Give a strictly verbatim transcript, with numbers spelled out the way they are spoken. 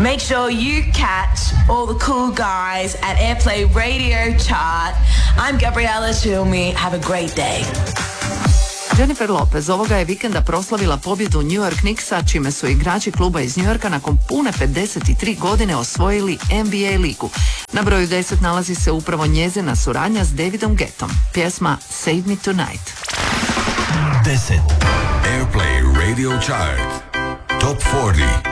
Make sure you catch all the cool guys at Airplay Radio Chart. I'm Gabriella Cilmi. Have a great day. Jennifer Lopez ovoga je vikenda proslavila pobjedu New York Knicksa, čime su igrači kluba iz New Yorka nakon pune pedeset tri godine osvojili N B A ligu. Na broju deset nalazi se upravo njezina suradnja s Davidom Guettom. Pjesma Save Me Tonight. deset. Airplay Radio Chart. Top četrdeset.